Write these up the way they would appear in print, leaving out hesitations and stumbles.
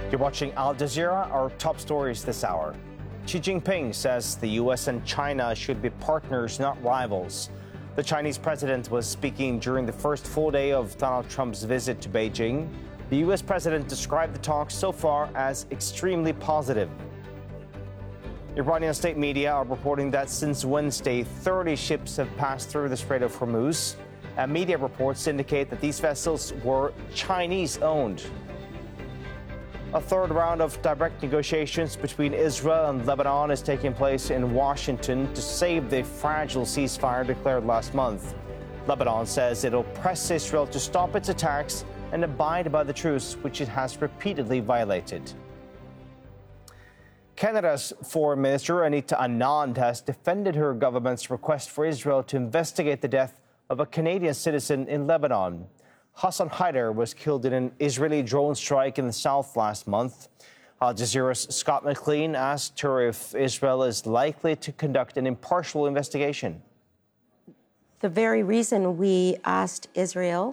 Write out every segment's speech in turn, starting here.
You're watching Al Jazeera, our top stories this hour. Xi Jinping says the U.S. and China should be partners, not rivals. The Chinese president was speaking during the first full day of Donald Trump's visit to Beijing. The U.S. president described the talks so far as extremely positive. Iranian state media are reporting that since Wednesday, 30 ships have passed through the Strait of Hormuz. And media reports indicate that these vessels were Chinese-owned. A third round of direct negotiations between Israel and Lebanon is taking place in Washington to save the fragile ceasefire declared last month. Lebanon says it'll press Israel to stop its attacks and abide by the truce, which it has repeatedly violated. Canada's Foreign Minister Anita Anand has defended her government's request for Israel to investigate the death of a Canadian citizen in Lebanon. Hassan Haider was killed in an Israeli drone strike in the south last month. Al Jazeera's Scott McLean asked her if Israel is likely to conduct an impartial investigation. The very reason we asked Israel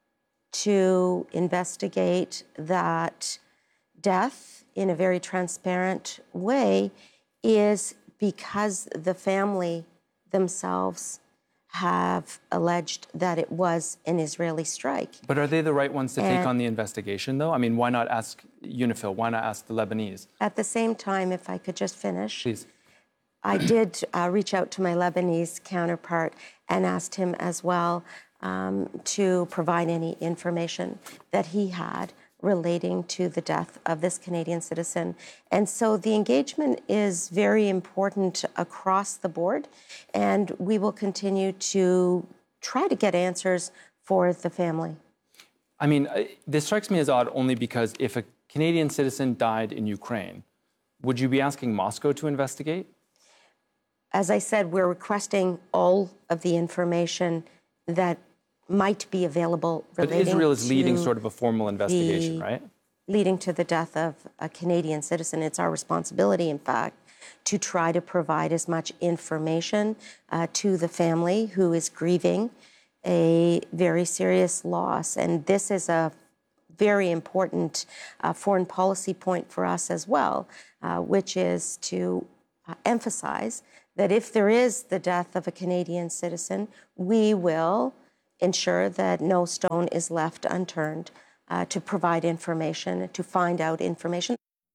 to investigate that death in a very transparent way is because the family themselves have alleged that it was an Israeli strike. But are they the right ones to take on the investigation, though? I mean, why not ask UNIFIL? Why not ask the Lebanese? At the same time, if I could just finish. Please. I did reach out to my Lebanese counterpart and asked him as well to provide any information that he had relating to the death of this Canadian citizen. And so the engagement is very important across the board, and we will continue to try to get answers for the family. I mean, this strikes me as odd only because if a Canadian citizen died in Ukraine, would you be asking Moscow to investigate? As I said, we're requesting all of the information that might be available relating But Israel is leading sort of a formal investigation, right? Leading to the death of a Canadian citizen. It's our responsibility, in fact, to try to provide as much information to the family who is grieving a very serious loss. And this is a very important foreign policy point for us as well, which is to emphasize that if there is the death of a Canadian citizen, we will ensure that no stone is left unturned to provide information, to find out information.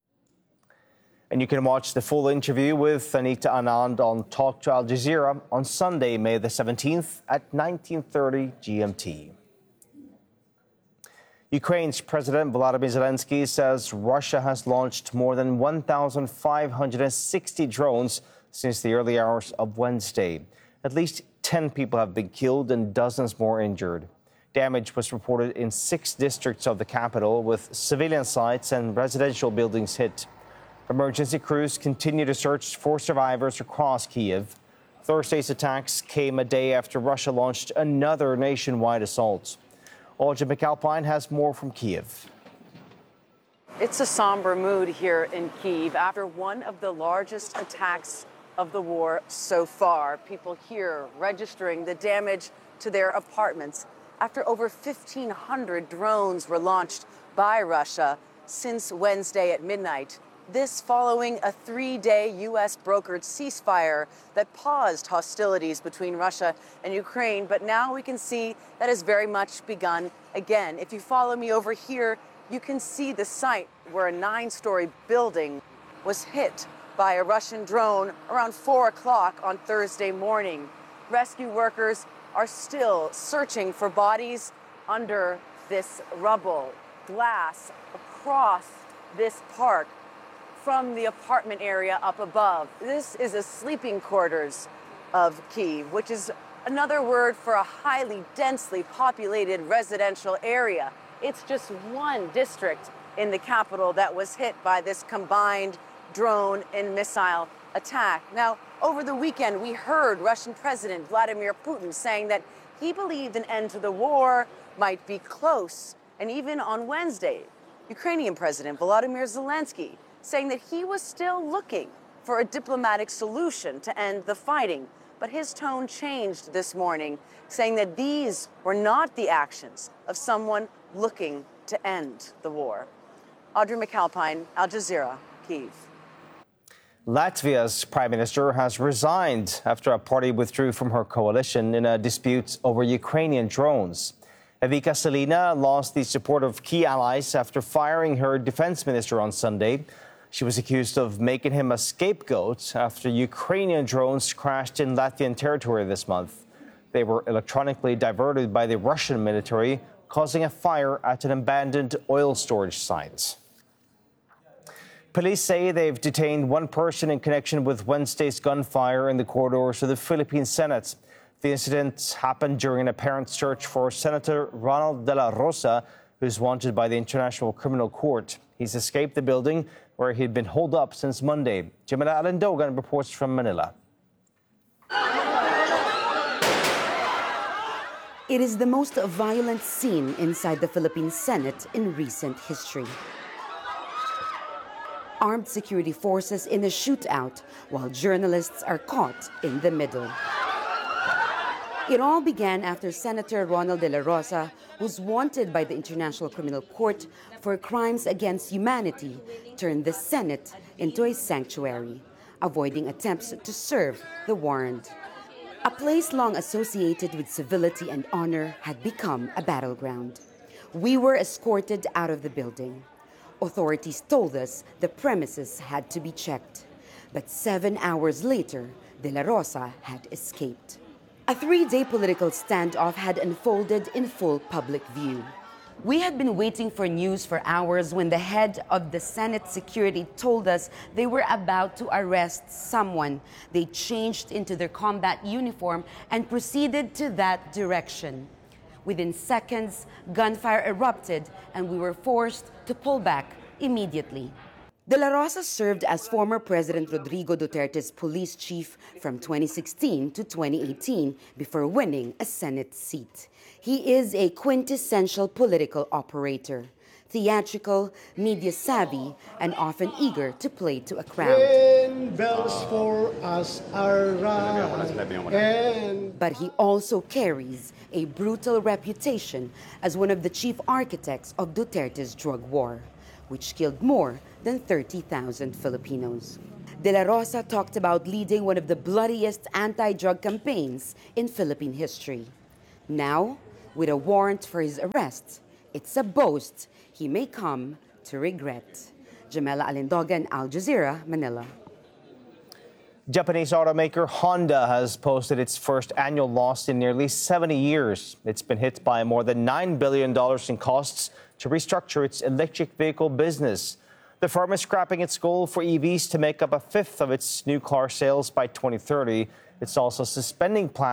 And you can watch the full interview with Anita Anand on Talk to Al Jazeera on Sunday, May the 17th at 19:30 GMT. Ukraine's President Volodymyr Zelensky says Russia has launched more than 1,560 drones since the early hours of Wednesday. At least 10 people have been killed and dozens more injured. Damage was reported in 6 districts of the capital, with civilian sites and residential buildings hit. Emergency crews continue to search for survivors across Kyiv. Thursday's attacks came a day after Russia launched another nationwide assault. Olga McAlpine has more from Kyiv. It's a somber mood here in Kyiv after one of the largest attacks of the war so far. People here registering the damage to their apartments after over 1,500 drones were launched by Russia since Wednesday at midnight. This following a 3-day U.S. brokered ceasefire that paused hostilities between Russia and Ukraine. But now we can see that has very much begun again. If you follow me over here, you can see the site where a 9-story building was hit by a Russian drone around 4 o'clock on Thursday morning. Rescue workers are still searching for bodies under this rubble. Glass across this park from the apartment area up above. This is a sleeping quarters of Kyiv, which is another word for a highly densely populated residential area. It's just one district in the capital that was hit by this combined drone and missile attack. Now, over the weekend, we heard Russian President Vladimir Putin saying that he believed an end to the war might be close. And even on Wednesday, Ukrainian President Volodymyr Zelensky saying that he was still looking for a diplomatic solution to end the fighting. But his tone changed this morning, saying that these were not the actions of someone looking to end the war. Audrey McAlpine, Al Jazeera, Kyiv. Latvia's prime minister has resigned after a party withdrew from her coalition in a dispute over Ukrainian drones. Evika Selina lost the support of key allies after firing her defense minister on Sunday. She was accused of making him a scapegoat after Ukrainian drones crashed in Latvian territory this month. They were electronically diverted by the Russian military, causing a fire at an abandoned oil storage site. Police say they've detained one person in connection with Wednesday's gunfire in the corridors of the Philippine Senate. The incident happened during an apparent search for Senator Ronald De La Rosa, who's wanted by the International Criminal Court. He's escaped the building where he'd been holed up since Monday. Jamila Alindogan reports from Manila. It is the most violent scene inside the Philippine Senate in recent history. Armed security forces in a shootout while journalists are caught in the middle. It all began after Senator Ronald De La Rosa was wanted by the International Criminal Court for crimes against humanity turned the Senate into a sanctuary, avoiding attempts to serve the warrant. A place long associated with civility and honor had become a battleground. We were escorted out of the building. Authorities told us the premises had to be checked. But 7 hours later, De La Rosa had escaped. A 3-day political standoff had unfolded in full public view. We had been waiting for news for hours when the head of the Senate security told us they were about to arrest someone. They changed into their combat uniform and proceeded to that direction. Within seconds, gunfire erupted and we were forced to pull back immediately. De La Rosa served as former President Rodrigo Duterte's police chief from 2016 to 2018 before winning a Senate seat. He is a quintessential political operator, theatrical, media savvy, and often eager to play to a crowd. When bells for us are rung. But he also carries a brutal reputation as one of the chief architects of Duterte's drug war, which killed more than 30,000 Filipinos. De La Rosa talked about leading one of the bloodiest anti-drug campaigns in Philippine history. Now, with a warrant for his arrest, it's a boast he may come to regret. Jamila Alindogan, Al Jazeera, Manila. Japanese automaker Honda has posted its first annual loss in nearly 70 years. It's been hit by more than $9 billion in costs to restructure its electric vehicle business. The firm is scrapping its goal for EVs to make up a fifth of its new car sales by 2030. It's also suspending plans